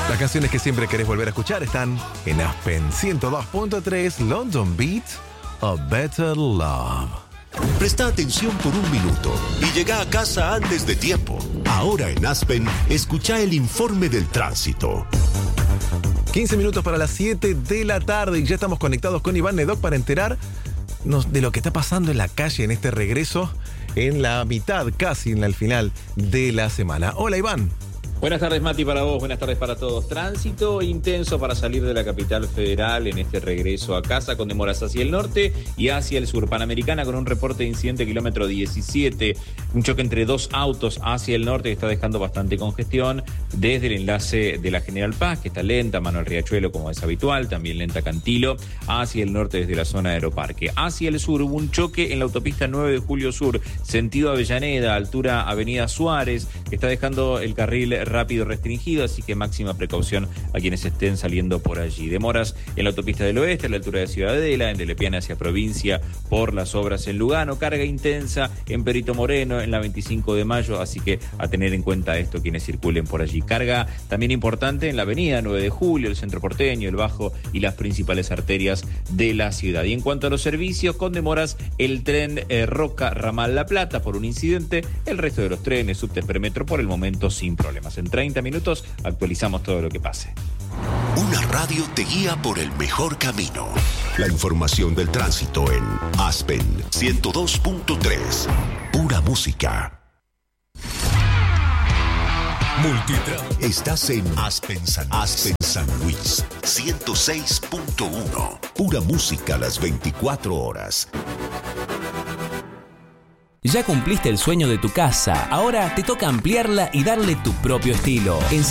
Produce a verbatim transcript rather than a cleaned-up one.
Las canciones que siempre querés volver a escuchar están en Aspen ciento dos punto tres, London Beat, A Better Love. Presta atención por un minuto y llega a casa antes de tiempo. Ahora en Aspen, escucha el informe del tránsito. quince minutos para las siete de la tarde y ya estamos conectados con Iván Nedoc para enterarnos de lo que está pasando en la calle en este regreso en la mitad, casi en el final de la semana. Hola, Iván. Buenas tardes, Mati, para vos, buenas tardes para todos. Tránsito intenso para salir de la capital federal en este regreso a casa, con demoras hacia el norte y hacia el sur. Panamericana con un reporte de incidente kilómetro diecisiete, un choque entre dos autos hacia el norte que está dejando bastante congestión desde el enlace de la General Paz, que está lenta, Manuel Riachuelo como es habitual, también lenta Cantilo, hacia el norte desde la zona de Aeroparque. Hacia el sur hubo un choque en la autopista nueve de julio Sur, sentido Avellaneda, altura Avenida Suárez, que está dejando el carril rápido restringido, así que máxima precaución a quienes estén saliendo por allí. Demoras en la autopista del oeste, a la altura de Ciudadela, en Delepiane hacia provincia por las obras en Lugano, carga intensa en Perito Moreno, en la veinticinco de mayo, así que a tener en cuenta esto quienes circulen por allí. Carga también importante en la avenida nueve de julio, el centro porteño, el Bajo y las principales arterias de la ciudad. Y en cuanto a los servicios, con demoras el tren eh, Roca Ramal La Plata por un incidente, el resto de los trenes, subtes, premetro por el momento sin problemas. En treinta minutos actualizamos todo lo que pase. Una radio te guía por el mejor camino. La información del tránsito en Aspen ciento dos punto tres. Pura música. Multitrack. Estás en Aspen San, Aspen San Luis ciento seis punto uno. Pura música las veinticuatro horas. Ya cumpliste el sueño de tu casa, ahora te toca ampliarla y darle tu propio estilo. En